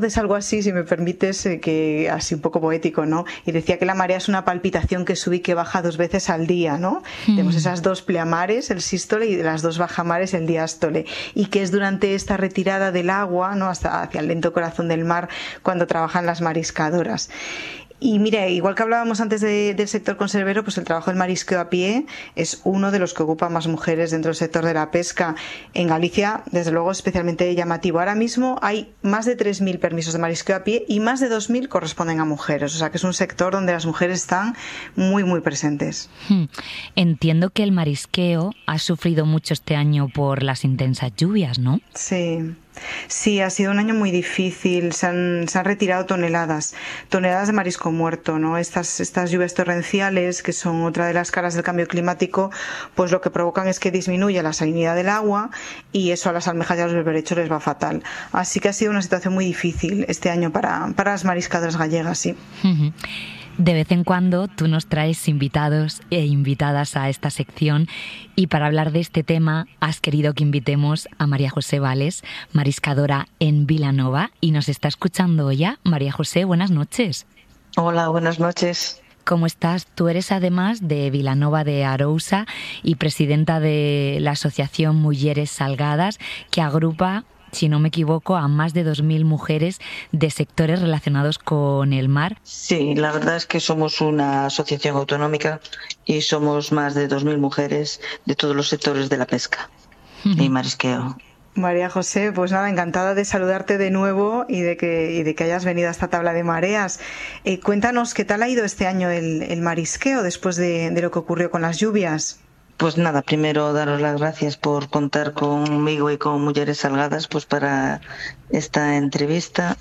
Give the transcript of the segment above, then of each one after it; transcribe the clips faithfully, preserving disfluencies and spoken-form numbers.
Es algo así, si me permites, eh, que así un poco poético, ¿no? Y decía que la marea es una palpitación que sube y que baja dos veces al día, ¿no? Mm. Tenemos esas dos pleamares, el sístole, y las dos bajamares, el diástole, y que es durante esta retirada del agua, ¿no?, hasta hacia el lento corazón del mar, cuando trabajan las mariscadoras. Y mira, igual que hablábamos antes de, del sector conservero, pues el trabajo del marisqueo a pie es uno de los que ocupa más mujeres dentro del sector de la pesca. En Galicia, desde luego, especialmente llamativo. Ahora mismo hay más de tres mil permisos de marisqueo a pie y más de dos mil corresponden a mujeres. O sea que es un sector donde las mujeres están muy, muy presentes. Entiendo que el marisqueo ha sufrido mucho este año por las intensas lluvias, ¿no? Sí. Sí, ha sido un año muy difícil. Se han, se han retirado toneladas, toneladas de marisco muerto, ¿no? Estas, estas lluvias torrenciales, que son otra de las caras del cambio climático, pues lo que provocan es que disminuya la salinidad del agua y eso a las almejas y a los berberechos les va fatal. Así que ha sido una situación muy difícil este año para, para las mariscadoras gallegas, sí. Uh-huh. De vez en cuando tú nos traes invitados e invitadas a esta sección y para hablar de este tema has querido que invitemos a María José Vales, mariscadora en Vilanova, y nos está escuchando ya. María José, buenas noches. Hola, buenas noches. ¿Cómo estás? Tú eres además de Vilanova de Arousa y presidenta de la asociación Mujeres Salgadas, que agrupa, si no me equivoco, a más de dos mil mujeres de sectores relacionados con el mar. Sí, la verdad es que somos una asociación autonómica y somos más de dos mil mujeres de todos los sectores de la pesca uh-huh. y marisqueo. María José, pues nada, encantada de saludarte de nuevo y de que, y de que hayas venido a esta tabla de mareas. Eh, cuéntanos, ¿qué tal ha ido este año el, el marisqueo después de, de lo que ocurrió con las lluvias? Pues nada, primero daros las gracias por contar conmigo y con Mujeres Salgadas pues para esta entrevista.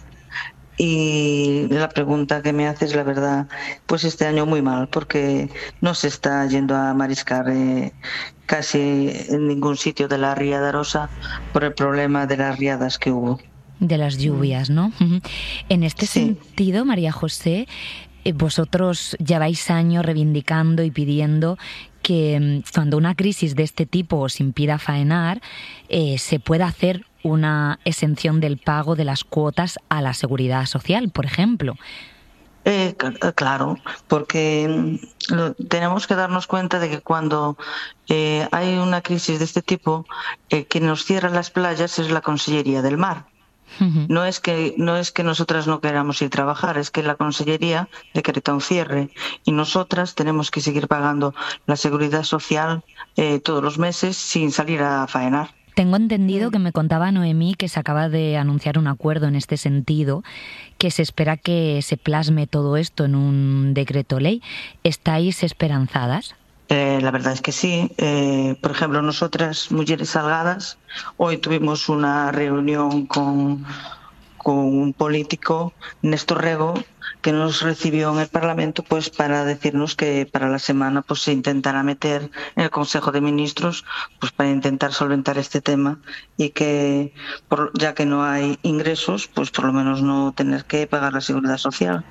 Y la pregunta que me haces, la verdad, pues este año muy mal, porque no se está yendo a mariscar eh, casi en ningún sitio de la ría de Arosa por el problema de las riadas que hubo. De las lluvias, ¿no? En este sí. sentido, María José, vosotros lleváis años reivindicando y pidiendo que cuando una crisis de este tipo os impida faenar, eh, se pueda hacer una exención del pago de las cuotas a la seguridad social, por ejemplo. Eh, claro, porque lo, tenemos que darnos cuenta de que cuando eh, hay una crisis de este tipo, eh, quien nos cierra las playas es la Consellería del Mar. Uh-huh. No es que no es que nosotras no queramos ir a trabajar, es que la Consellería decreta un cierre y nosotras tenemos que seguir pagando la seguridad social eh, todos los meses sin salir a faenar. Tengo entendido que me contaba Noemí que se acaba de anunciar un acuerdo en este sentido, que se espera que se plasme todo esto en un decreto ley. ¿Estáis esperanzadas? Eh, la verdad es que sí. Eh, por ejemplo, nosotras, Mujeres Salgadas, hoy tuvimos una reunión con, con un político, Néstor Rego, que nos recibió en el Parlamento pues para decirnos que para la semana pues se intentará meter en el Consejo de Ministros pues para intentar solventar este tema y que por, ya que no hay ingresos pues por lo menos no tener que pagar la seguridad social.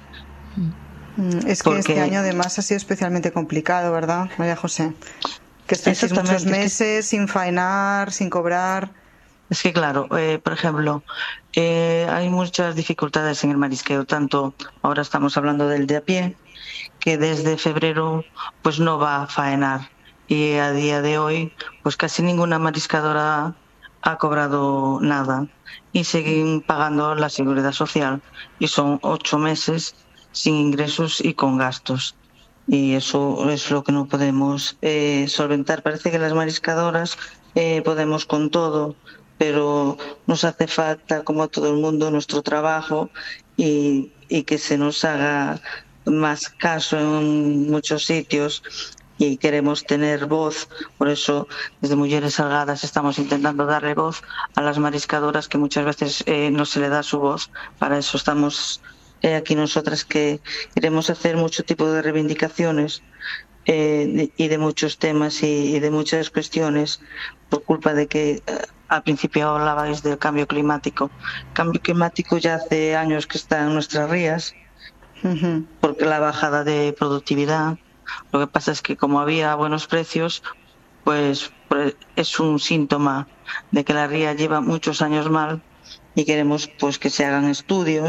Es que Porque... este año además ha sido especialmente complicado, ¿verdad, María José? Que estáis muchos meses es que... sin faenar, sin cobrar. Es que claro, eh, por ejemplo, eh, hay muchas dificultades en el marisqueo, tanto ahora estamos hablando del de a pie, que desde febrero pues no va a faenar y a día de hoy pues casi ninguna mariscadora ha cobrado nada y siguen pagando la seguridad social y son ocho meses sin ingresos y con gastos. Y eso es lo que no podemos eh, solventar. Parece que las mariscadoras eh, podemos con todo, pero nos hace falta, como a todo el mundo, nuestro trabajo y, y que se nos haga más caso en muchos sitios y queremos tener voz. Por eso, desde Mujeres Salgadas estamos intentando darle voz a las mariscadoras que muchas veces eh, no se le da su voz. Para eso estamos eh, aquí nosotras, que queremos hacer mucho tipo de reivindicaciones eh, de, y de muchos temas y, y de muchas cuestiones por culpa de que eh, al principio hablabais del cambio climático. El cambio climático ya hace años que está en nuestras rías, uh-huh. porque la bajada de productividad. Lo que pasa es que como había buenos precios, pues, pues es un síntoma de que la ría lleva muchos años mal y queremos pues que se hagan estudios